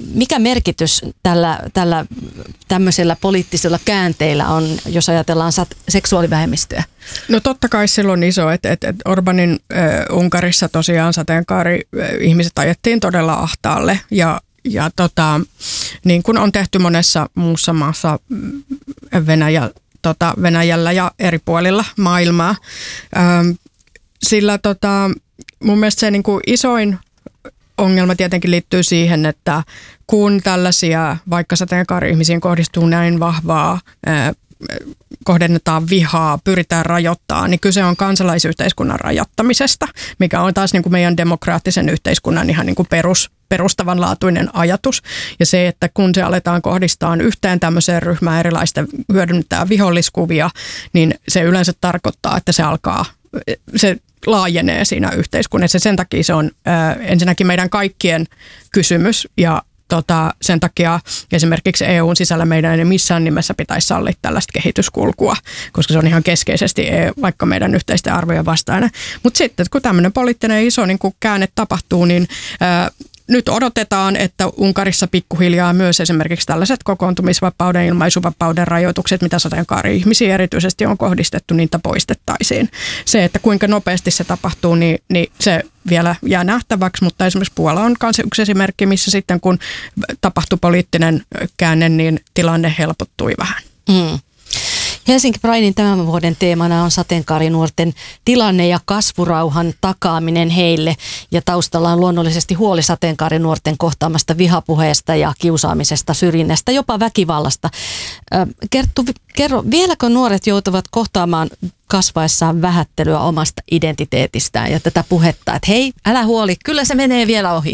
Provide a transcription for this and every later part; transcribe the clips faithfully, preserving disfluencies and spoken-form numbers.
mikä merkitys tällä, tällä tämmöisellä poliittisella käänteillä on, jos ajatellaan sat- seksuaalivähemmistöä? No totta kai silloin iso, että, että, että Orbanin äh, Unkarissa tosiaan sateenkaari-ihmiset ajettiin todella ahtaalle ja Ja tota, niin kuin on tehty monessa muussa maassa Venäjä, tota, Venäjällä ja eri puolilla maailmaa. Ähm, sillä tota, mun mielestä se niin kuin isoin ongelma tietenkin liittyy siihen, että kun tällaisia vaikka sateenkaari-ihmisiin kohdistuu näin vahvaa, äh, kohdennetaan vihaa, pyritään rajoittaa, niin kyse on kansalaisyhteiskunnan rajoittamisesta, mikä on taas niin kuin meidän demokraattisen yhteiskunnan ihan niin kuin perus, perustavanlaatuinen ajatus. Ja se, että kun se aletaan kohdistaa yhteen tämmöiseen ryhmään erilaista hyödyntää viholliskuvia, niin se yleensä tarkoittaa, että se alkaa, se laajenee siinä yhteiskunnassa. Sen takia se on ää, ensinnäkin meidän kaikkien kysymys ja Tota, sen takia esimerkiksi E U:n sisällä meidän ei missään nimessä pitäisi sallia tällaista kehityskulkua, koska se on ihan keskeisesti vaikka meidän yhteisten arvojen vastainen. Mutta sitten kun tämmöinen poliittinen iso niin kun käänne tapahtuu, niin ää, nyt odotetaan, että Unkarissa pikkuhiljaa myös esimerkiksi tällaiset kokoontumisvapauden, ilmaisuvapauden rajoitukset, mitä sateenkaari-ihmisiin erityisesti on kohdistettu, niitä poistettaisiin. Se, että kuinka nopeasti se tapahtuu, niin, niin se vielä jää nähtäväksi, mutta esimerkiksi Puola on myös yksi esimerkki, missä sitten kun tapahtui poliittinen käänne, niin tilanne helpottui vähän. Mm. Helsinki Pridein tämän vuoden teemana on sateenkaarinuorten tilanne ja kasvurauhan takaaminen heille. Ja taustalla on luonnollisesti huoli sateenkaarinuorten kohtaamasta vihapuheesta ja kiusaamisesta, syrjinnästä, jopa väkivallasta. Kerttu, kerro, vieläkö nuoret joutuvat kohtaamaan kasvaessaan vähättelyä omasta identiteetistään ja tätä puhetta, että hei, älä huoli, kyllä se menee vielä ohi?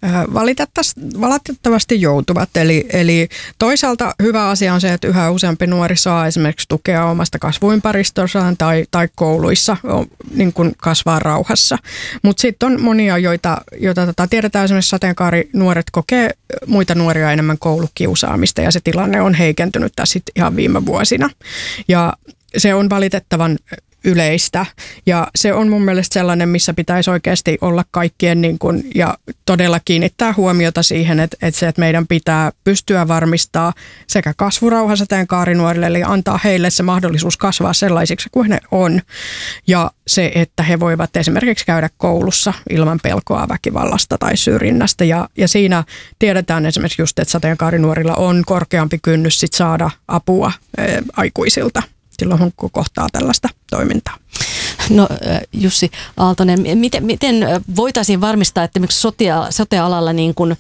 Valitettavasti joutuvat. Eli, eli toisaalta hyvä asia on se, että yhä useampi nuori saa esimerkiksi tukea omasta kasvuympäristössään tai, tai kouluissa niin kuin kasvaa rauhassa. Mutta sitten on monia, joita, joita tota, tiedetään esimerkiksi sateenkaarinuoret kokee muita nuoria enemmän koulukiusaamista ja se tilanne on heikentynyt tässä ihan viime vuosina. Ja se on valitettavan yleistä ja se on mun mielestä sellainen, missä pitäisi oikeasti olla kaikkien niin kuin, ja todella kiinnittää huomiota siihen, että, että se, että meidän pitää pystyä varmistaa sekä kasvurauha sateenkaarinuorille, eli antaa heille se mahdollisuus kasvaa sellaisiksi kuin ne on ja se, että he voivat esimerkiksi käydä koulussa ilman pelkoa väkivallasta tai syrjinnästä ja, ja siinä tiedetään esimerkiksi just, että sateenkaarinuorilla on korkeampi kynnys sit saada apua ää, aikuisilta silloin, kun kohtaa tällaista toimintaa. No Jussi Aaltonen, miten, miten voitaisiin varmistaa, että esimerkiksi sote-alalla niin kuin,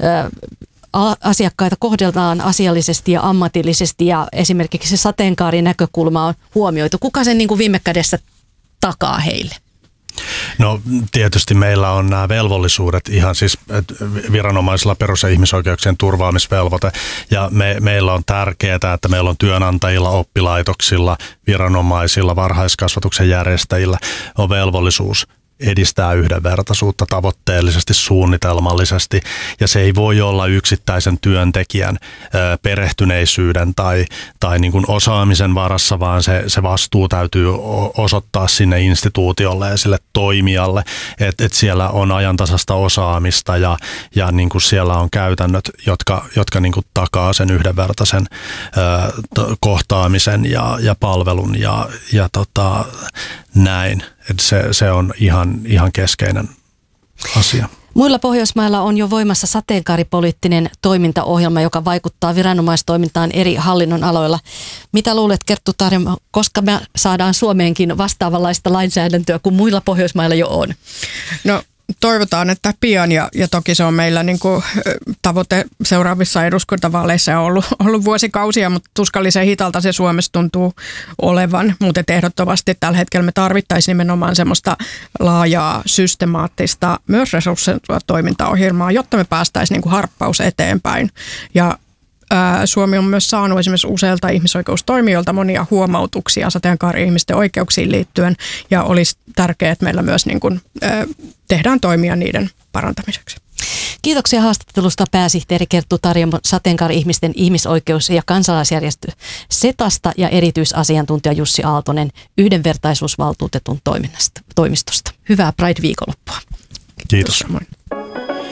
ä, asiakkaita kohdeltaan asiallisesti ja ammatillisesti ja esimerkiksi se sateenkaarinäkökulma on huomioitu? Kuka sen niin kuin viime kädessä takaa heille? No tietysti meillä on nämä velvollisuudet ihan siis viranomaisilla perus- ja ihmisoikeuksien turvaamisvelvoite ja me, meillä on tärkeää, että meillä on työnantajilla, oppilaitoksilla, viranomaisilla, varhaiskasvatuksen järjestäjillä on velvollisuus edistää yhdenvertaisuutta tavoitteellisesti, suunnitelmallisesti ja se ei voi olla yksittäisen työntekijän ö, perehtyneisyyden tai, tai niin kuin osaamisen varassa, vaan se, se vastuu täytyy osoittaa sinne instituutiolle ja sille toimijalle, että et siellä on ajantasasta osaamista ja, ja niin kuin siellä on käytännöt, jotka, jotka niin kuin takaa sen yhdenvertaisen ö, to, kohtaamisen ja, ja palvelun ja, ja tota, näin. Että se, se on ihan, ihan keskeinen asia. Muilla Pohjoismailla on jo voimassa sateenkaaripoliittinen toimintaohjelma, joka vaikuttaa viranomaistoimintaan eri hallinnon aloilla. Mitä luulet, Kerttu Tarjamo, koska me saadaan Suomeenkin vastaavanlaista lainsäädäntöä kuin muilla Pohjoismailla jo on? No toivotaan, että pian ja, ja toki se on meillä niin kuin tavoite seuraavissa eduskuntavaaleissa on ollut, ollut vuosikausia, mutta tuskallisen hitalta se Suomessa tuntuu olevan. Mutta ehdottomasti tällä hetkellä me tarvittaisiin nimenomaan semmoista laajaa, systemaattista, myös resurssoitua toimintaohjelmaa, jotta me päästäisiin niin kuin harppaus eteenpäin. Ja Suomi on myös saanut esimerkiksi useilta ihmisoikeustoimijoilta monia huomautuksia sateenkaari-ihmisten oikeuksiin liittyen ja olisi tärkeää, että meillä myös niin kuin, tehdään toimia niiden parantamiseksi. Kiitoksia haastattelusta pääsihteeri Kerttu Tarjamo sateenkaari-ihmisten ihmisoikeus- ja kansalaisjärjestö Setasta ja erityisasiantuntija Jussi Aaltonen yhdenvertaisuusvaltuutetun toimistosta. Hyvää Pride-viikonloppua. Kiitos. Samoin.